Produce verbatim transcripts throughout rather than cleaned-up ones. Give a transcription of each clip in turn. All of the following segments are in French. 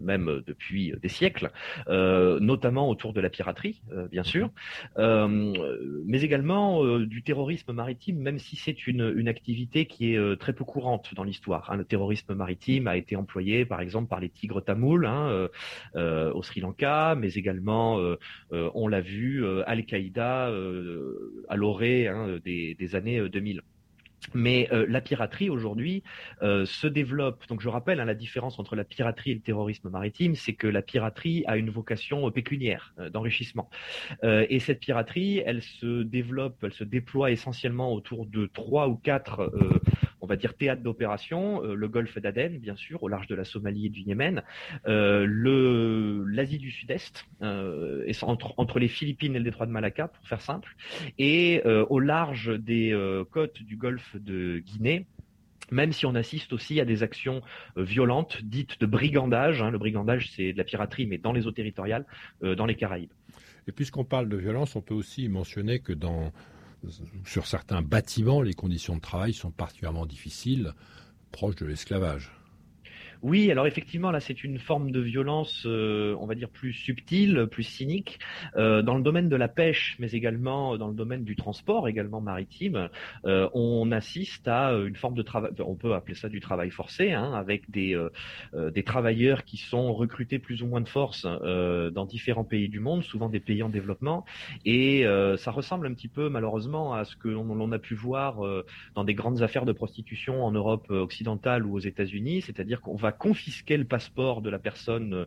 même depuis des siècles, euh, notamment autour de la piraterie, euh, bien sûr, euh, mais également euh, du terrorisme maritime, même si c'est une, une activité qui est euh, très peu courante dans l'histoire. Hein. Le terrorisme maritime a été employé, par exemple, par les tigres tamouls hein, euh, euh, au Sri Lanka, mais également, euh, euh, on l'a vu, euh, Al-Qaïda euh, à l'orée hein, des, des années deux mille. Mais euh, la piraterie aujourd'hui euh, se développe. Donc je rappelle hein, la différence entre la piraterie et le terrorisme maritime, c'est que la piraterie a une vocation pécuniaire euh, d'enrichissement. Euh, et cette piraterie, elle se développe, elle se déploie essentiellement autour de trois ou quatre, euh, on va dire, théâtres d'opération. Euh, le golfe d'Aden, bien sûr, au large de la Somalie et du Yémen, euh, le, l'Asie du Sud-Est, euh, et entre, entre les Philippines et le détroit de Malacca, pour faire simple, et euh, au large des euh, côtes du golfe de Guinée, même si on assiste aussi à des actions euh, violentes, dites de brigandage. Hein. Le brigandage, c'est de la piraterie, mais dans les eaux territoriales, euh, dans les Caraïbes. Et puisqu'on parle de violence, on peut aussi mentionner que dans, sur certains bâtiments, les conditions de travail sont particulièrement difficiles, proches de l'esclavage. Oui, alors effectivement, là, c'est une forme de violence, euh, on va dire, plus subtile, plus cynique, euh, dans le domaine de la pêche, mais également dans le domaine du transport, également maritime. Euh, on assiste à une forme de travail, on peut appeler ça du travail forcé, hein, avec des, euh, des travailleurs qui sont recrutés plus ou moins de force euh, dans différents pays du monde, souvent des pays en développement, et euh, ça ressemble un petit peu, malheureusement, à ce que l'on, l'on a pu voir euh, dans des grandes affaires de prostitution en Europe occidentale ou aux États-Unis, c'est-à-dire qu'on va confisquer le passeport de la personne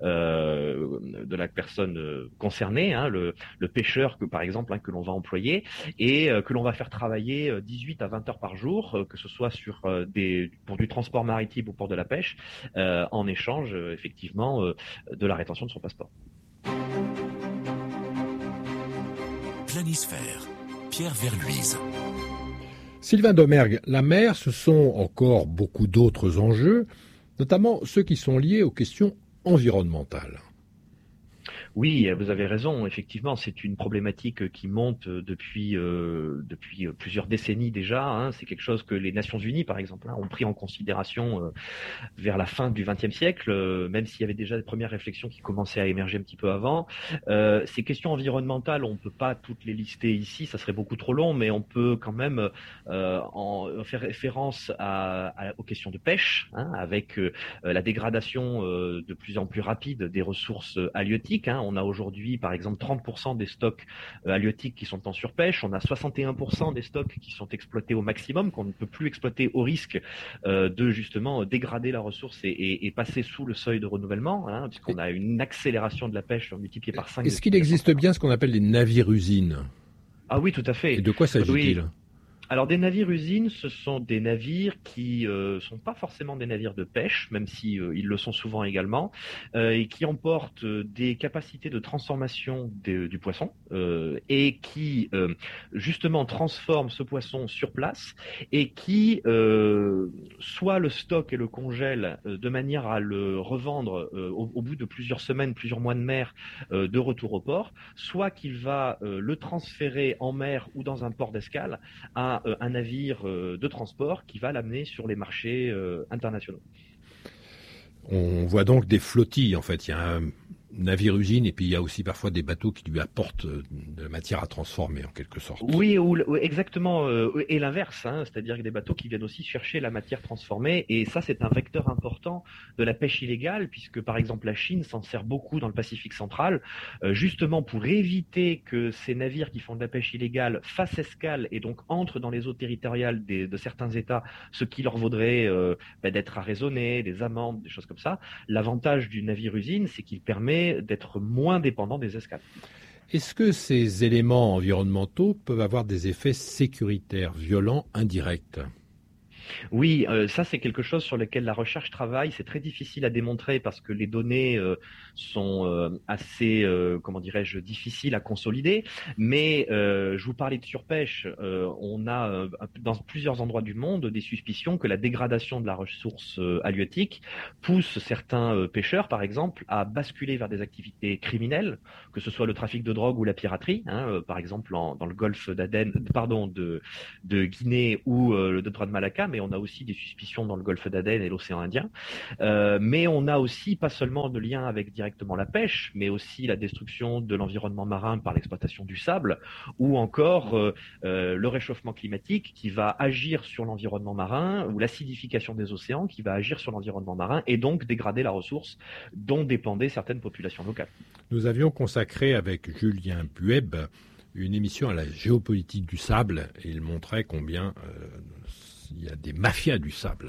euh, de la personne concernée, hein, le, le pêcheur que par exemple hein, que l'on va employer et euh, que l'on va faire travailler dix-huit à vingt heures par jour, euh, que ce soit sur euh, des pour du transport maritime ou pour de la pêche, euh, en échange euh, effectivement euh, de la rétention de son passeport. Planisphère, Pierre Verluise. Sylvain Domergue, la mer, ce sont encore beaucoup d'autres enjeux, notamment ceux qui sont liés aux questions environnementales. Oui, vous avez raison. Effectivement, c'est une problématique qui monte depuis euh, depuis plusieurs décennies déjà. Hein. C'est quelque chose que les Nations Unies, par exemple, hein, ont pris en considération euh, vers la fin du vingtième siècle, euh, même s'il y avait déjà des premières réflexions qui commençaient à émerger un petit peu avant. Euh, ces questions environnementales, on ne peut pas toutes les lister ici, ça serait beaucoup trop long, mais on peut quand même euh, en faire référence à, à, aux questions de pêche, hein, avec euh, la dégradation euh, de plus en plus rapide des ressources halieutiques. Hein. On a aujourd'hui, par exemple, trente pour cent des stocks euh, halieutiques qui sont en surpêche. On a soixante et un pour cent des stocks qui sont exploités au maximum, qu'on ne peut plus exploiter au risque euh, de justement dégrader la ressource et, et, et passer sous le seuil de renouvellement, hein, puisqu'on a une accélération de la pêche multipliée par cinq. Est-ce qu'il existe bien ce qu'on appelle les navires-usines ? Ah oui, tout à fait. Et de quoi s'agit-il ? Oui. Alors des navires-usines, ce sont des navires qui euh, sont pas forcément des navires de pêche, même si euh, ils le sont souvent également, euh, et qui emportent euh, des capacités de transformation de, du poisson euh, et qui euh, justement transforment ce poisson sur place et qui euh, soit le stocke et le congèle euh, de manière à le revendre euh, au, au bout de plusieurs semaines, plusieurs mois de mer euh, de retour au port, soit qu'il va euh, le transférer en mer ou dans un port d'escale à un navire de transport qui va l'amener sur les marchés internationaux. On voit donc des flottilles, en fait. Il y a un navire-usine et puis il y a aussi parfois des bateaux qui lui apportent de la matière à transformer, en quelque sorte. Oui, ou, ou exactement, euh, et l'inverse, hein, c'est-à-dire des bateaux qui viennent aussi chercher la matière transformée, et ça c'est un vecteur important de la pêche illégale, puisque par exemple la Chine s'en sert beaucoup dans le Pacifique central, euh, justement pour éviter que ces navires qui font de la pêche illégale fassent escale et donc entrent dans les eaux territoriales des, de certains États, ce qui leur vaudrait euh, bah, d'être arraisonnés, des amendes, des choses comme ça. L'avantage du navire-usine, c'est qu'il permet d'être moins dépendant des escales. Est-ce que ces éléments environnementaux peuvent avoir des effets sécuritaires violents indirects ? Oui, euh, ça c'est quelque chose sur lequel la recherche travaille. C'est très difficile à démontrer parce que les données euh, sont euh, assez, euh, comment dirais-je, difficiles à consolider. Mais euh, je vous parlais de surpêche. Euh, on a euh, dans plusieurs endroits du monde des suspicions que la dégradation de la ressource euh, halieutique pousse certains euh, pêcheurs, par exemple, à basculer vers des activités criminelles, que ce soit le trafic de drogue ou la piraterie. Hein, euh, par exemple, en, dans le golfe d'Aden, pardon, de, de Guinée ou euh, le détroit de Malacca. mais on a aussi des suspicions dans le golfe d'Aden et l'océan Indien. Euh, mais on a aussi pas seulement de lien avec directement la pêche, mais aussi la destruction de l'environnement marin par l'exploitation du sable, ou encore euh, euh, le réchauffement climatique qui va agir sur l'environnement marin, ou l'acidification des océans qui va agir sur l'environnement marin et donc dégrader la ressource dont dépendaient certaines populations locales. Nous avions consacré avec Julien Bueb une émission à la géopolitique du sable et il montrait combien euh, il y a des mafias du sable.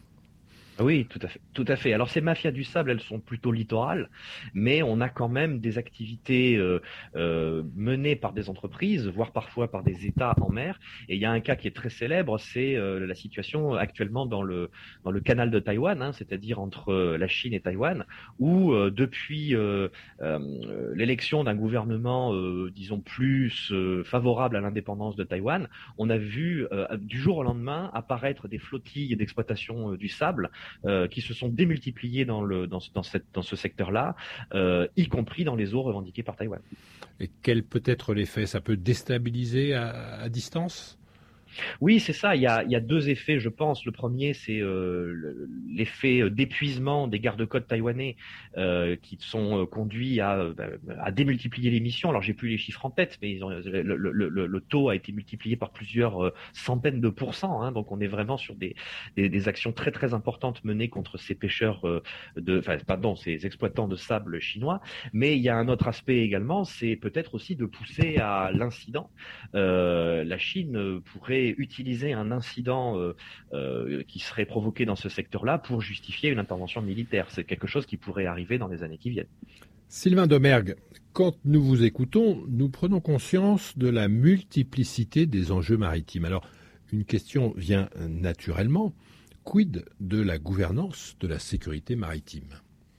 Oui, tout à fait, tout à fait. Alors ces mafias du sable, elles sont plutôt littorales, mais on a quand même des activités euh, euh, menées par des entreprises, voire parfois par des États en mer. Et il y a un cas qui est très célèbre, c'est euh, la situation actuellement dans le dans le canal de Taïwan, hein, c'est-à-dire entre euh, la Chine et Taïwan, où euh, depuis euh, euh, l'élection d'un gouvernement, euh, disons plus euh, favorable à l'indépendance de Taïwan, on a vu euh, du jour au lendemain apparaître des flottilles d'exploitation euh, du sable. Euh, qui se sont démultipliés dans, le, dans, dans, cette, dans ce secteur-là, euh, y compris dans les eaux revendiquées par Taïwan. Et quel peut être l'effet? Ça peut déstabiliser à, à distance? Oui, c'est ça. Il y a, il y a deux effets, je pense. Le premier, c'est euh, l'effet d'épuisement des gardes-côtes taïwanais euh, qui sont conduits à, à démultiplier les missions. Alors, j'ai plus les chiffres en tête, mais ils ont, le, le, le, le taux a été multiplié par plusieurs centaines de pourcents. Hein, donc, on est vraiment sur des, des, des actions très très importantes menées contre ces pêcheurs de, enfin, pardon, ces exploitants de sable chinois. Mais il y a un autre aspect également, c'est peut-être aussi de pousser à l'incident. Euh, la Chine pourrait utiliser un incident euh, euh, qui serait provoqué dans ce secteur-là pour justifier une intervention militaire. C'est quelque chose qui pourrait arriver dans les années qui viennent. Sylvain Domergue, quand nous vous écoutons, nous prenons conscience de la multiplicité des enjeux maritimes. Alors, une question vient naturellement. Quid de la gouvernance de la sécurité maritime ?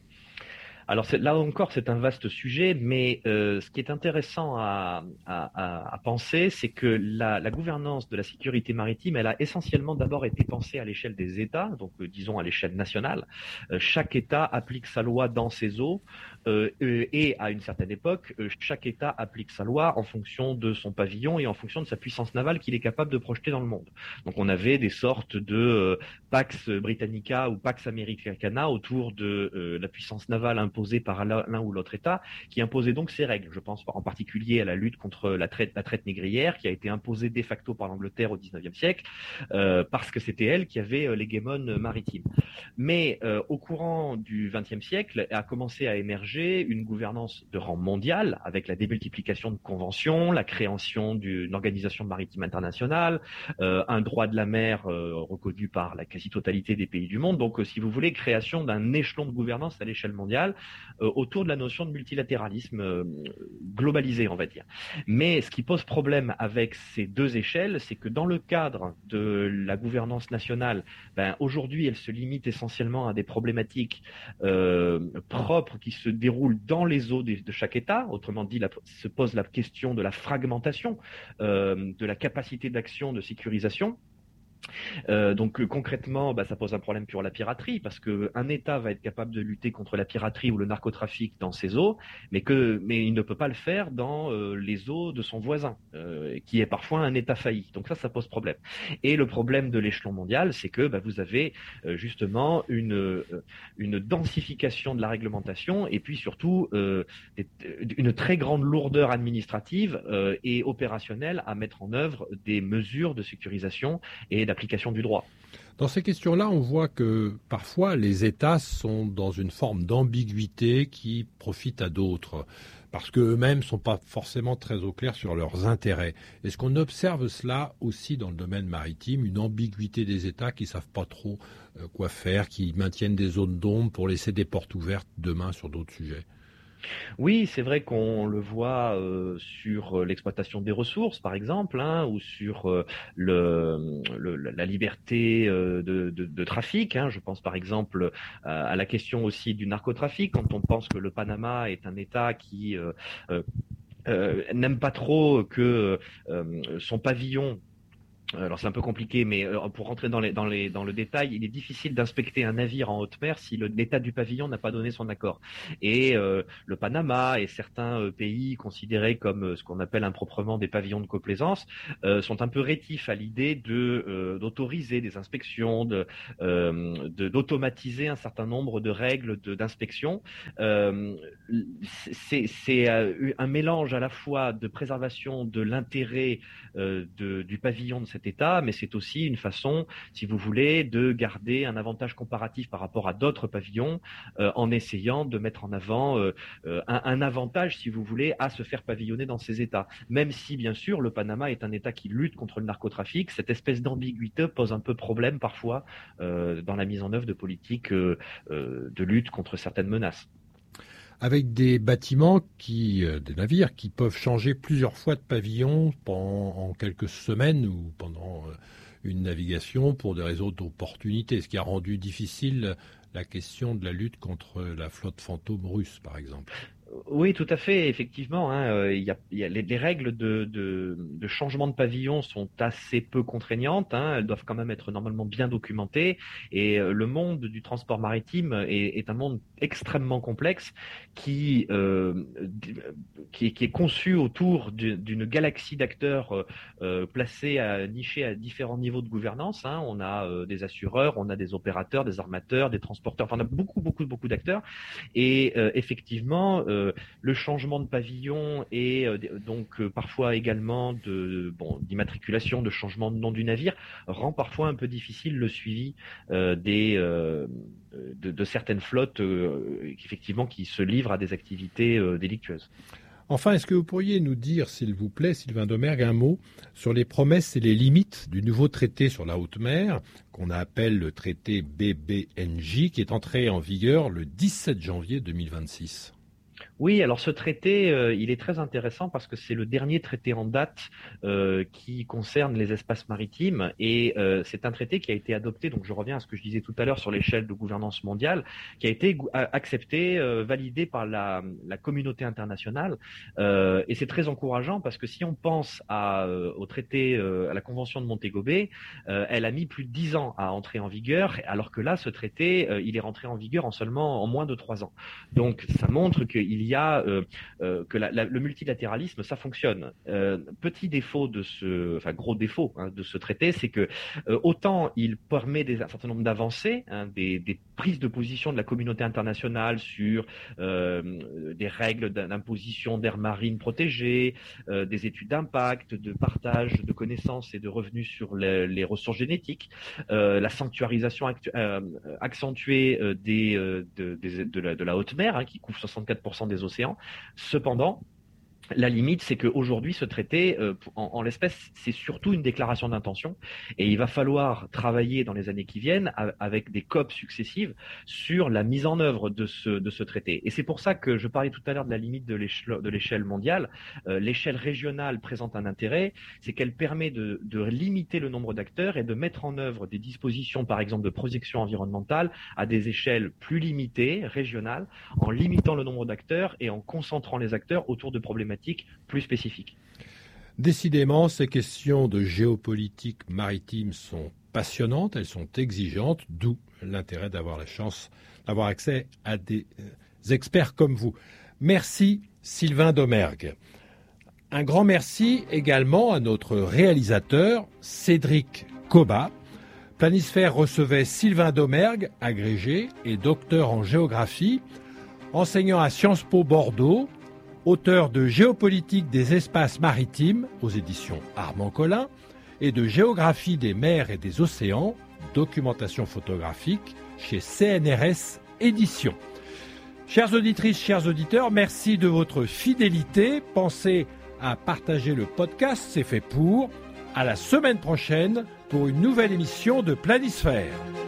Alors là encore, c'est un vaste sujet, mais euh, ce qui est intéressant à, à, à penser, c'est que la, la gouvernance de la sécurité maritime, elle a essentiellement d'abord été pensée à l'échelle des États, donc euh, disons à l'échelle nationale. Euh, chaque État applique sa loi dans ses eaux, euh, et à une certaine époque, euh, chaque État applique sa loi en fonction de son pavillon et en fonction de sa puissance navale qu'il est capable de projeter dans le monde. Donc on avait des sortes de euh, Pax Britannica ou Pax Americana autour de euh, la puissance navale imposée par l'un ou l'autre État, qui imposait donc ses règles. Je pense en particulier à la lutte contre la traite, la traite négrière, qui a été imposée de facto par l'Angleterre au dix-neuvième siècle, euh, parce que c'était elle qui avait euh, l'hégémone maritime. Mais euh, au courant du vingtième siècle, a commencé à émerger une gouvernance de rang mondial, avec la démultiplication de conventions, la création d'une organisation maritime internationale, euh, un droit de la mer euh, reconnu par la quasi-totalité des pays du monde. Donc, euh, si vous voulez, création d'un échelon de gouvernance à l'échelle mondiale, Euh, autour de la notion de multilatéralisme euh, globalisé, on va dire. Mais ce qui pose problème avec ces deux échelles, c'est que dans le cadre de la gouvernance nationale, ben, aujourd'hui, elle se limite essentiellement à des problématiques euh, propres qui se déroulent dans les eaux de, de chaque État. Autrement dit, la, se pose la question de la fragmentation, euh, de la capacité d'action, de sécurisation. Euh, donc euh, concrètement, bah, ça pose un problème pour la piraterie, parce que un État va être capable de lutter contre la piraterie ou le narcotrafic dans ses eaux, mais que mais il ne peut pas le faire dans euh, les eaux de son voisin, euh, qui est parfois un État failli. Donc ça, ça pose problème. Et le problème de l'échelon mondial, c'est que bah, vous avez euh, justement une euh, une densification de la réglementation, et puis surtout euh, des, une très grande lourdeur administrative euh, et opérationnelle à mettre en œuvre des mesures de sécurisation et d'application du droit. Dans ces questions-là, on voit que parfois les États sont dans une forme d'ambiguïté qui profite à d'autres, parce qu'eux-mêmes ne sont pas forcément très au clair sur leurs intérêts. Est-ce qu'on observe cela aussi dans le domaine maritime, une ambiguïté des États qui ne savent pas trop quoi faire, qui maintiennent des zones d'ombre pour laisser des portes ouvertes demain sur d'autres sujets ? Oui, c'est vrai qu'on le voit euh, sur l'exploitation des ressources, par exemple, hein, ou sur euh, le, le, la liberté euh, de, de, de trafic. Hein. Je pense par exemple euh, à la question aussi du narcotrafic, quand on pense que le Panama est un État qui euh, euh, euh, n'aime pas trop que euh, son pavillon Alors c'est un peu compliqué, mais pour rentrer dans, les, dans, les, dans le détail, il est difficile d'inspecter un navire en haute mer si le, l'État du pavillon n'a pas donné son accord. Et euh, le Panama et certains euh, pays considérés comme euh, ce qu'on appelle improprement des pavillons de complaisance euh, sont un peu rétifs à l'idée de euh, d'autoriser des inspections, de, euh, de d'automatiser un certain nombre de règles de, d'inspection. Euh, c'est, c'est un mélange à la fois de préservation de l'intérêt euh, de, du pavillon de cette État, mais c'est aussi une façon, si vous voulez, de garder un avantage comparatif par rapport à d'autres pavillons euh, en essayant de mettre en avant euh, un, un avantage, si vous voulez, à se faire pavillonner dans ces États. Même si, bien sûr, le Panama est un État qui lutte contre le narcotrafic, cette espèce d'ambiguïté pose un peu problème parfois euh, dans la mise en œuvre de politiques euh, euh, de lutte contre certaines menaces. Avec des bâtiments, qui, euh, des navires, qui peuvent changer plusieurs fois de pavillon pendant, en quelques semaines ou pendant euh, une navigation pour des raisons d'opportunité, ce qui a rendu difficile la question de la lutte contre la flotte fantôme russe, par exemple. Oui, tout à fait, effectivement. Hein, euh, y a, y a les, les règles de, de, de changement de pavillon sont assez peu contraignantes. Hein, elles doivent quand même être normalement bien documentées. Et euh, le monde du transport maritime est, est un monde extrêmement complexe qui, euh, qui, qui est conçu autour d'une galaxie d'acteurs euh, placés à nichés à différents niveaux de gouvernance. Hein. On a euh, des assureurs, on a des opérateurs, des armateurs, des transporteurs. Enfin, on a beaucoup, beaucoup, beaucoup d'acteurs. Et euh, effectivement, euh, le changement de pavillon et euh, donc euh, parfois également de bon d'immatriculation, de changement de nom du navire rend parfois un peu difficile le suivi euh, des euh, de, de certaines flottes euh, effectivement qui se livrent à des activités euh, délictueuses. Enfin, est-ce que vous pourriez nous dire, s'il vous plaît, Sylvain Domergue, un mot sur les promesses et les limites du nouveau traité sur la haute mer, qu'on appelle le traité B B N J, qui est entré en vigueur le dix-sept janvier deux mille vingt-six? Oui, alors ce traité, euh, il est très intéressant parce que c'est le dernier traité en date euh, qui concerne les espaces maritimes et euh, c'est un traité qui a été adopté, donc je reviens à ce que je disais tout à l'heure sur l'échelle de gouvernance mondiale, qui a été accepté, euh, validé par la, la communauté internationale euh, et c'est très encourageant parce que si on pense à, euh, au traité, euh, à la Convention de Montego Bay, euh, elle a mis plus de dix ans à entrer en vigueur alors que là, ce traité, euh, il est rentré en vigueur en seulement en moins de trois ans. Donc ça montre qu'il y a euh, euh, que la, la, le multilatéralisme, ça fonctionne. Euh, petit défaut de ce, enfin gros défaut hein, de ce traité, c'est que euh, autant il permet des, un certain nombre d'avancées, hein, des, des prises de position de la communauté internationale sur euh, des règles d'imposition d'aires marines protégées, euh, des études d'impact, de partage de connaissances et de revenus sur les, les ressources génétiques, euh, la sanctuarisation actu- euh, accentuée euh, des, euh, de, de, de, la, de la haute mer, hein, qui couvre soixante-quatre pour cent des océans. Cependant, la limite, c'est qu'aujourd'hui, ce traité, euh, en, en l'espèce, c'est surtout une déclaration d'intention et il va falloir travailler dans les années qui viennent a, avec des C O P successives sur la mise en œuvre de ce, de ce traité. Et c'est pour ça que je parlais tout à l'heure de la limite de l'échelle, de l'échelle mondiale. Euh, l'échelle régionale présente un intérêt, c'est qu'elle permet de, de limiter le nombre d'acteurs et de mettre en œuvre des dispositions, par exemple, de protection environnementale à des échelles plus limitées, régionales, en limitant le nombre d'acteurs et en concentrant les acteurs autour de problématiques plus spécifiques. Décidément, ces questions de géopolitique maritime sont passionnantes, elles sont exigeantes, d'où l'intérêt d'avoir la chance d'avoir accès à des experts comme vous. Merci Sylvain Domergue. Un grand merci également à notre réalisateur Cédric Coba. Planisphère recevait Sylvain Domergue, agrégé et docteur en géographie, enseignant à Sciences Po Bordeaux, auteur de Géopolitique des espaces maritimes aux éditions Armand Collin et de Géographie des mers et des océans, documentation photographique chez C N R S Éditions. Chères auditrices, chers auditeurs, merci de votre fidélité. Pensez à partager le podcast, c'est fait pour. À la semaine prochaine pour une nouvelle émission de Planisphère.